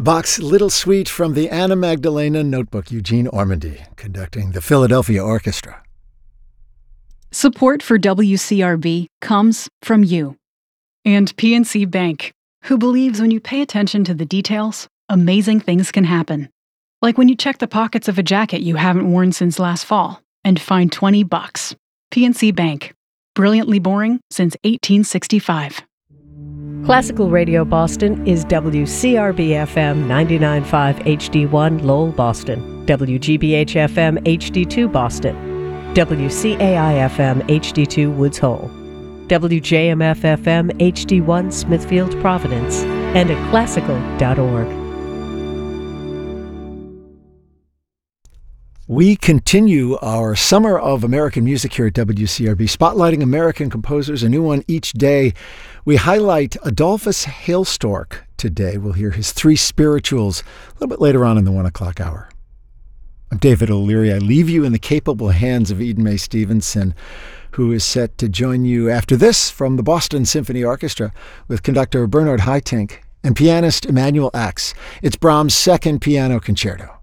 Bach's Little Suite from the Anna Magdalena Notebook, Eugene Ormandy, conducting the Philadelphia Orchestra. Support for WCRB comes from you and PNC Bank, who believes when you pay attention to the details, amazing things can happen. Like when you check the pockets of a jacket you haven't worn since last fall and find $20. PNC Bank. Brilliantly boring since 1865. Classical Radio Boston is WCRB-FM 99.5 HD1 Lowell, Boston, WGBH-FM HD2 Boston, WCAI-FM HD2 Woods Hole, WJMF-FM HD1 Smithfield, Providence, and at classical.org. We continue our Summer of American Music here at WCRB, spotlighting American composers, a new one each day. We highlight Adolphus Hailstork today. We'll hear his three spirituals a little bit later on in the 1 o'clock hour. I'm David O'Leary. I leave you in the capable hands of Eden Mae Stevenson, who is set to join you after this from the Boston Symphony Orchestra with conductor Bernard Haitink and pianist Emanuel Ax. It's Brahms' second piano concerto.